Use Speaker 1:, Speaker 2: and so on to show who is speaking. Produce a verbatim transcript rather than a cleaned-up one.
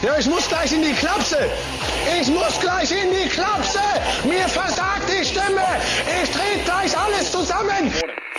Speaker 1: Ja, ich muss gleich in die Klapse. Ich muss gleich in die Klapse. Mir versagt die Stimme. Ich trete gleich alles zusammen.